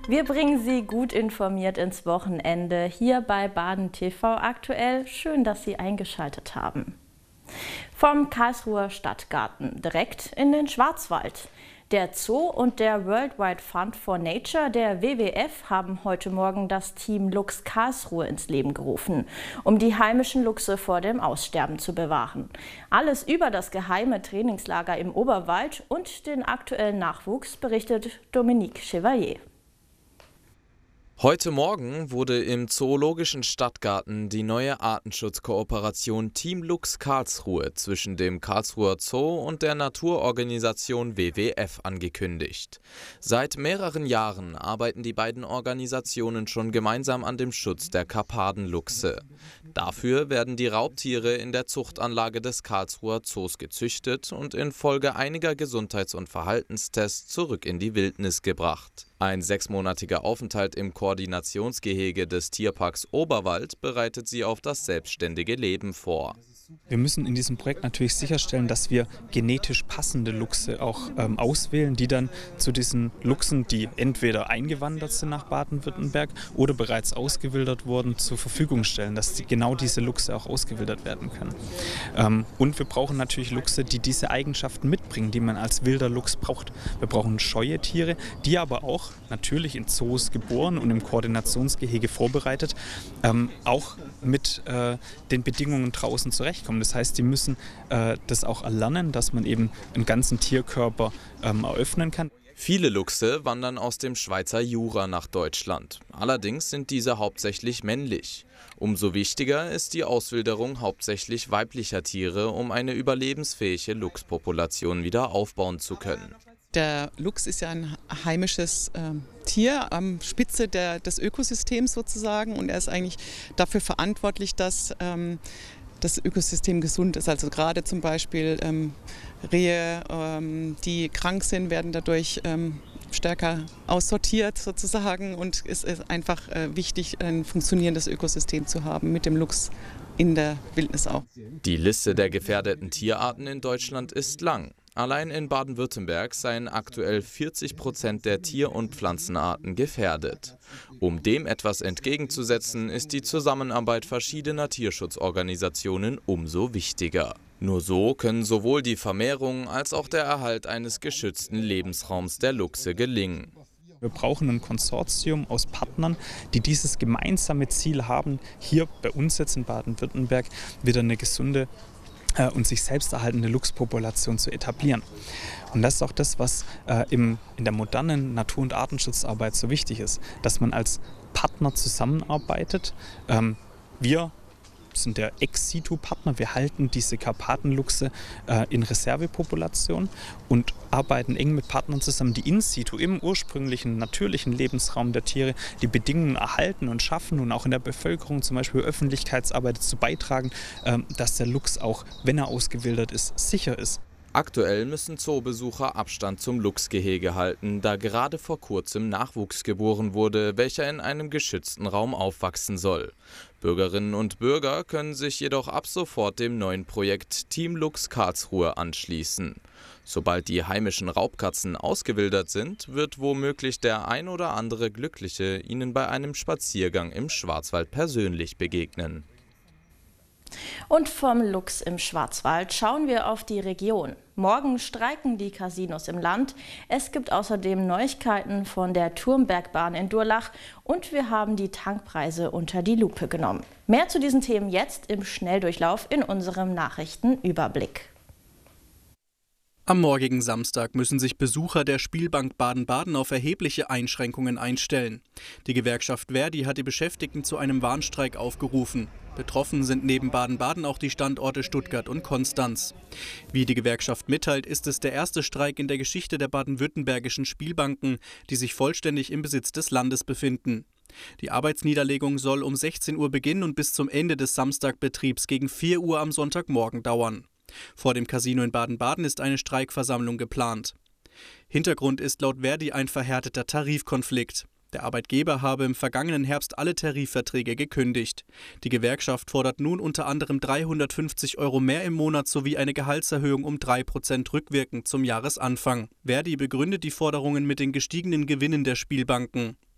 Wir bringen Sie gut informiert ins Wochenende hier bei Baden TV aktuell. Schön, dass Sie eingeschaltet haben. Vom Karlsruher Stadtgarten direkt in den Schwarzwald. Der Zoo und der Worldwide Fund for Nature, der WWF, haben heute Morgen das Team Luchs Karlsruhe ins Leben gerufen, um die heimischen Luchse vor dem Aussterben zu bewahren. Alles über das geheime Trainingslager im Oberwald und den aktuellen Nachwuchs berichtet Dominique Chevalier. Heute Morgen wurde im Zoologischen Stadtgarten die neue Artenschutzkooperation Team Luchs Karlsruhe zwischen dem Karlsruher Zoo und der Naturorganisation WWF angekündigt. Seit mehreren Jahren arbeiten die beiden Organisationen schon gemeinsam an dem Schutz der Karpatenluchse. Dafür werden die Raubtiere in der Zuchtanlage des Karlsruher Zoos gezüchtet und infolge einiger Gesundheits- und Verhaltenstests zurück in die Wildnis gebracht. Ein 6-monatiger Aufenthalt im Koordinationsgehege des Tierparks Oberwald bereitet sie auf das selbstständige Leben vor. Wir müssen in diesem Projekt natürlich sicherstellen, dass wir genetisch passende Luchse auch auswählen, die dann zu diesen Luchsen, die entweder eingewandert sind nach Baden-Württemberg oder bereits ausgewildert wurden, zur Verfügung stellen, dass genau diese Luchse auch ausgewildert werden können. Und wir brauchen natürlich Luchse, die diese Eigenschaften mitbringen, die man als wilder Luchs braucht. Wir brauchen scheue Tiere, die aber auch natürlich in Zoos geboren und im Koordinationsgehege vorbereitet, auch mit den Bedingungen draußen zurechtkommen. Das heißt, die müssen das auch erlernen, dass man eben einen ganzen Tierkörper eröffnen kann. Viele Luchse wandern aus dem Schweizer Jura nach Deutschland. Allerdings sind diese hauptsächlich männlich. Umso wichtiger ist die Auswilderung hauptsächlich weiblicher Tiere, um eine überlebensfähige Luchspopulation wieder aufbauen zu können. Der Luchs ist ja ein heimisches Tier am Spitze des Ökosystems sozusagen, und er ist eigentlich dafür verantwortlich, dass das Ökosystem gesund ist. Also gerade zum Beispiel Rehe, die krank sind, werden dadurch stärker aussortiert sozusagen, und es ist einfach wichtig, ein funktionierendes Ökosystem zu haben mit dem Luchs in der Wildnis auch. Die Liste der gefährdeten Tierarten in Deutschland ist lang. Allein in Baden-Württemberg seien aktuell 40% der Tier- und Pflanzenarten gefährdet. Um dem etwas entgegenzusetzen, ist die Zusammenarbeit verschiedener Tierschutzorganisationen umso wichtiger. Nur so können sowohl die Vermehrung als auch der Erhalt eines geschützten Lebensraums der Luchse gelingen. Wir brauchen ein Konsortium aus Partnern, die dieses gemeinsame Ziel haben, hier bei uns jetzt in Baden-Württemberg wieder eine gesunde und sich selbst erhaltende Luchspopulation zu etablieren. Und das ist auch das, was in der modernen Natur- und Artenschutzarbeit so wichtig ist, dass man als Partner zusammenarbeitet. Wir sind der Ex-Situ-Partner. Wir halten diese Karpatenluchse in Reservepopulation und arbeiten eng mit Partnern zusammen, die in situ im ursprünglichen natürlichen Lebensraum der Tiere die Bedingungen erhalten und schaffen und auch in der Bevölkerung zum Beispiel Öffentlichkeitsarbeit dazu beitragen, dass der Luchs auch, wenn er ausgewildert ist, sicher ist. Aktuell müssen Zoobesucher Abstand zum Luchsgehege halten, da gerade vor kurzem Nachwuchs geboren wurde, welcher in einem geschützten Raum aufwachsen soll. Bürgerinnen und Bürger können sich jedoch ab sofort dem neuen Projekt Team Luchs Karlsruhe anschließen. Sobald die heimischen Raubkatzen ausgewildert sind, wird womöglich der ein oder andere Glückliche ihnen bei einem Spaziergang im Schwarzwald persönlich begegnen. Und vom Luchs im Schwarzwald schauen wir auf die Region. Morgen streiken die Casinos im Land. Es gibt außerdem Neuigkeiten von der Turmbergbahn in Durlach und wir haben die Tankpreise unter die Lupe genommen. Mehr zu diesen Themen jetzt im Schnelldurchlauf in unserem Nachrichtenüberblick. Am morgigen Samstag müssen sich Besucher der Spielbank Baden-Baden auf erhebliche Einschränkungen einstellen. Die Gewerkschaft ver.di hat die Beschäftigten zu einem Warnstreik aufgerufen. Betroffen sind neben Baden-Baden auch die Standorte Stuttgart und Konstanz. Wie die Gewerkschaft mitteilt, ist es der erste Streik in der Geschichte der baden-württembergischen Spielbanken, die sich vollständig im Besitz des Landes befinden. Die Arbeitsniederlegung soll um 16 Uhr beginnen und bis zum Ende des Samstagbetriebs gegen 4 Uhr am Sonntagmorgen dauern. Vor dem Casino in Baden-Baden ist eine Streikversammlung geplant. Hintergrund ist laut ver.di ein verhärteter Tarifkonflikt. Der Arbeitgeber habe im vergangenen Herbst alle Tarifverträge gekündigt. Die Gewerkschaft fordert nun unter anderem 350 € mehr im Monat sowie eine Gehaltserhöhung um 3% rückwirkend zum Jahresanfang. ver.di begründet die Forderungen mit den gestiegenen Gewinnen der Spielbanken.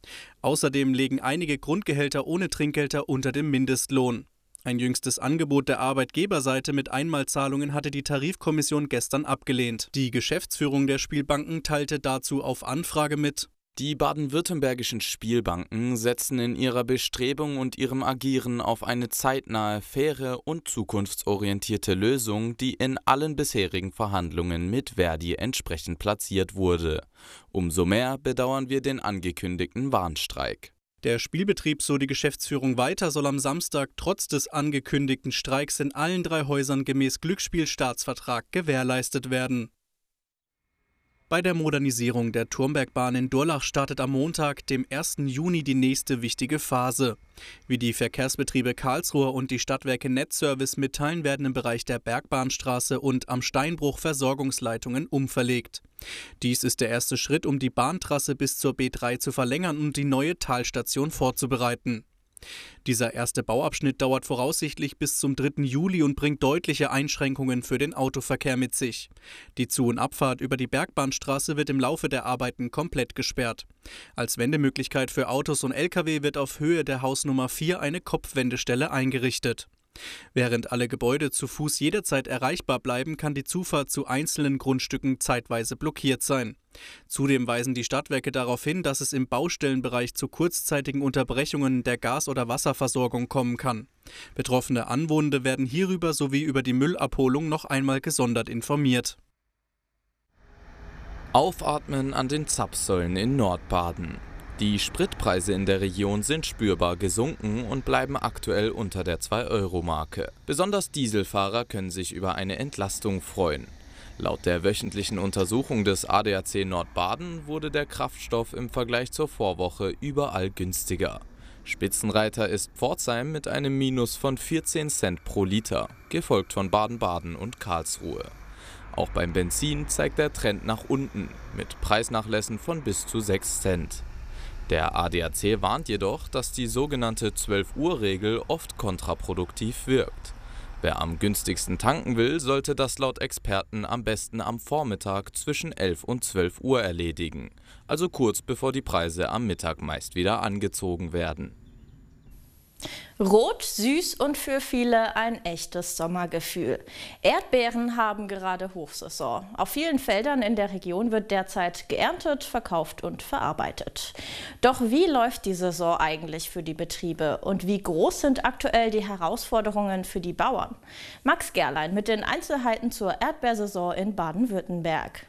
Außerdem legen einige Grundgehälter ohne Trinkgelder unter dem Mindestlohn. Ein jüngstes Angebot der Arbeitgeberseite mit Einmalzahlungen hatte die Tarifkommission gestern abgelehnt. Die Geschäftsführung der Spielbanken teilte dazu auf Anfrage mit: Die baden-württembergischen Spielbanken setzen in ihrer Bestrebung und ihrem Agieren auf eine zeitnahe, faire und zukunftsorientierte Lösung, die in allen bisherigen Verhandlungen mit Verdi entsprechend platziert wurde. Umso mehr bedauern wir den angekündigten Warnstreik. Der Spielbetrieb, so die Geschäftsführung weiter, soll am Samstag trotz des angekündigten Streiks in allen 3 Häusern gemäß Glücksspielstaatsvertrag gewährleistet werden. Bei der Modernisierung der Turmbergbahn in Durlach startet am Montag, dem 1. Juni, die nächste wichtige Phase. Wie die Verkehrsbetriebe Karlsruhe und die Stadtwerke Netzservice mitteilen, werden im Bereich der Bergbahnstraße und am Steinbruch Versorgungsleitungen umverlegt. Dies ist der erste Schritt, um die Bahntrasse bis zur B3 zu verlängern und die neue Talstation vorzubereiten. Dieser erste Bauabschnitt dauert voraussichtlich bis zum 3. Juli und bringt deutliche Einschränkungen für den Autoverkehr mit sich. Die Zu- und Abfahrt über die Bergbahnstraße wird im Laufe der Arbeiten komplett gesperrt. Als Wendemöglichkeit für Autos und Lkw wird auf Höhe der Hausnummer 4 eine Kopfwendestelle eingerichtet. Während alle Gebäude zu Fuß jederzeit erreichbar bleiben, kann die Zufahrt zu einzelnen Grundstücken zeitweise blockiert sein. Zudem weisen die Stadtwerke darauf hin, dass es im Baustellenbereich zu kurzzeitigen Unterbrechungen der Gas- oder Wasserversorgung kommen kann. Betroffene Anwohner werden hierüber sowie über die Müllabholung noch einmal gesondert informiert. Aufatmen an den Zapfsäulen in Nordbaden. Die Spritpreise in der Region sind spürbar gesunken und bleiben aktuell unter der 2-Euro-Marke. Besonders Dieselfahrer können sich über eine Entlastung freuen. Laut der wöchentlichen Untersuchung des ADAC Nordbaden wurde der Kraftstoff im Vergleich zur Vorwoche überall günstiger. Spitzenreiter ist Pforzheim mit einem Minus von 14 Cent pro Liter, gefolgt von Baden-Baden und Karlsruhe. Auch beim Benzin zeigt der Trend nach unten, mit Preisnachlässen von bis zu 6 Cent. Der ADAC warnt jedoch, dass die sogenannte 12-Uhr-Regel oft kontraproduktiv wirkt. Wer am günstigsten tanken will, sollte das laut Experten am besten am Vormittag zwischen 11 und 12 Uhr erledigen, also kurz bevor die Preise am Mittag meist wieder angezogen werden. Rot, süß und für viele ein echtes Sommergefühl. Erdbeeren haben gerade Hochsaison. Auf vielen Feldern in der Region wird derzeit geerntet, verkauft und verarbeitet. Doch wie läuft die Saison eigentlich für die Betriebe und wie groß sind aktuell die Herausforderungen für die Bauern? Max Gerlein mit den Einzelheiten zur Erdbeersaison in Baden-Württemberg.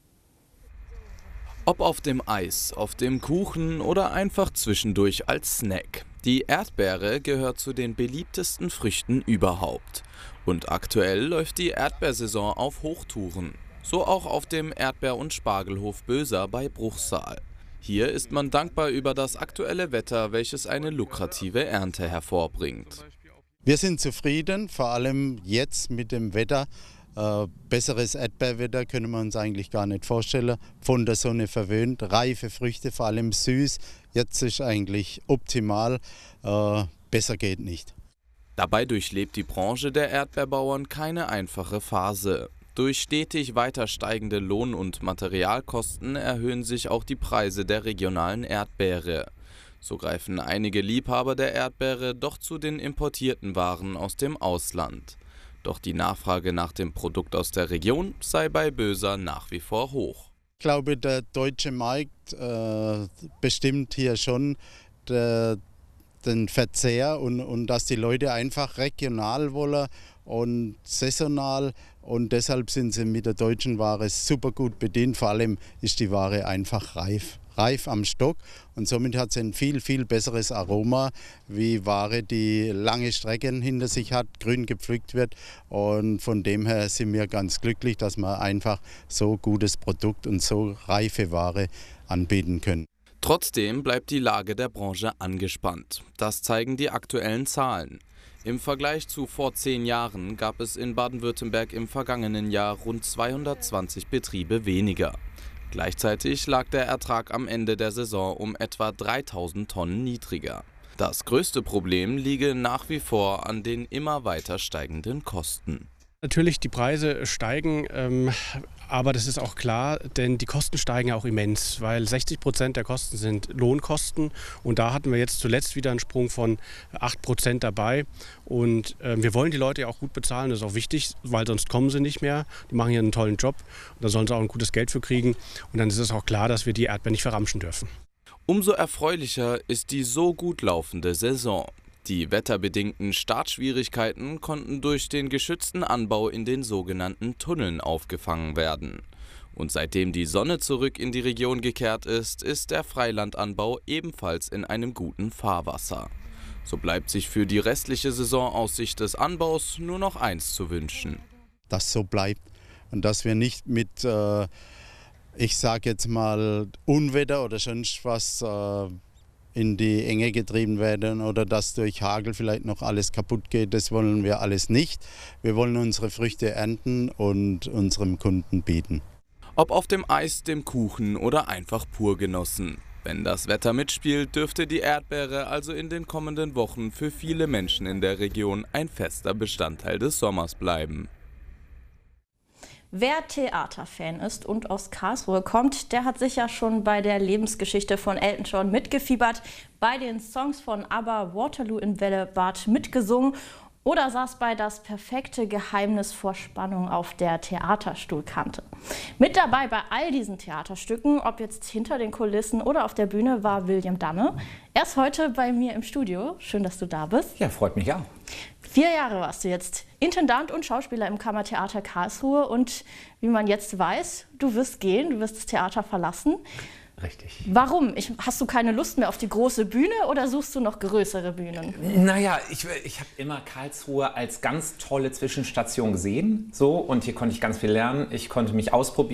Ob auf dem Eis, auf dem Kuchen oder einfach zwischendurch als Snack. Die Erdbeere gehört zu den beliebtesten Früchten überhaupt. Und aktuell läuft die Erdbeersaison auf Hochtouren. So auch auf dem Erdbeer- und Spargelhof Böser bei Bruchsal. Hier ist man dankbar über das aktuelle Wetter, welches eine lukrative Ernte hervorbringt. Wir sind zufrieden, vor allem jetzt mit dem Wetter. Besseres Erdbeerwetter können wir uns eigentlich gar nicht vorstellen. Von der Sonne verwöhnt, reife Früchte, vor allem süß. Jetzt ist eigentlich optimal, besser geht nicht. Dabei durchlebt die Branche der Erdbeerbauern keine einfache Phase. Durch stetig weiter steigende Lohn- und Materialkosten erhöhen sich auch die Preise der regionalen Erdbeere. So greifen einige Liebhaber der Erdbeere doch zu den importierten Waren aus dem Ausland. Doch die Nachfrage nach dem Produkt aus der Region sei bei Böser nach wie vor hoch. Ich glaube, der deutsche Markt bestimmt hier schon den Verzehr und dass die Leute einfach regional wollen und saisonal. Und deshalb sind sie mit der deutschen Ware super gut bedient. Vor allem ist die Ware einfach reif am Stock und somit hat sie ein viel, viel besseres Aroma wie Ware, die lange Strecken hinter sich hat, grün gepflückt wird. Und von dem her sind wir ganz glücklich, dass wir einfach so gutes Produkt und so reife Ware anbieten können. Trotzdem bleibt die Lage der Branche angespannt. Das zeigen die aktuellen Zahlen. Im Vergleich zu vor 10 Jahren gab es in Baden-Württemberg im vergangenen Jahr rund 220 Betriebe weniger. Gleichzeitig lag der Ertrag am Ende der Saison um etwa 3000 Tonnen niedriger. Das größte Problem liege nach wie vor an den immer weiter steigenden Kosten. Natürlich, die Preise steigen, aber das ist auch klar, denn die Kosten steigen ja auch immens, weil 60% der Kosten sind Lohnkosten und da hatten wir jetzt zuletzt wieder einen Sprung von 8% dabei und wir wollen die Leute ja auch gut bezahlen, das ist auch wichtig, weil sonst kommen sie nicht mehr, die machen hier einen tollen Job und da sollen sie auch ein gutes Geld für kriegen und dann ist es auch klar, dass wir die Erdbeeren nicht verramschen dürfen. Umso erfreulicher ist die so gut laufende Saison. Die wetterbedingten Startschwierigkeiten konnten durch den geschützten Anbau in den sogenannten Tunneln aufgefangen werden. Und seitdem die Sonne zurück in die Region gekehrt ist, ist der Freilandanbau ebenfalls in einem guten Fahrwasser. So bleibt sich für die restliche Saison aus Sicht des Anbaus nur noch eins zu wünschen. Dass so bleibt und dass wir nicht mit, ich sage jetzt mal, Unwetter oder sonst was in die Enge getrieben werden oder dass durch Hagel vielleicht noch alles kaputt geht. Das wollen wir alles nicht. Wir wollen unsere Früchte ernten und unserem Kunden bieten. Ob auf dem Eis, dem Kuchen oder einfach pur genossen. Wenn das Wetter mitspielt, dürfte die Erdbeere also in den kommenden Wochen für viele Menschen in der Region ein fester Bestandteil des Sommers bleiben. Wer Theaterfan ist und aus Karlsruhe kommt, der hat sicher schon bei der Lebensgeschichte von Elton John mitgefiebert, bei den Songs von ABBA Waterloo in Wellebad mitgesungen oder saß bei Das perfekte Geheimnis vor Spannung auf der Theaterstuhlkante. Mit dabei bei all diesen Theaterstücken, ob jetzt hinter den Kulissen oder auf der Bühne, war William Damme. Er ist heute bei mir im Studio. Schön, dass du da bist. Ja, freut mich auch. 4 Jahre warst du jetzt Intendant und Schauspieler im Kammertheater Karlsruhe und wie man jetzt weiß, du wirst gehen, du wirst das Theater verlassen. Richtig. Warum? Hast du keine Lust mehr auf die große Bühne oder suchst du noch größere Bühnen? Naja, ich habe immer Karlsruhe als ganz tolle Zwischenstation gesehen. So, und hier konnte ich ganz viel lernen. Ich konnte mich ausprobieren.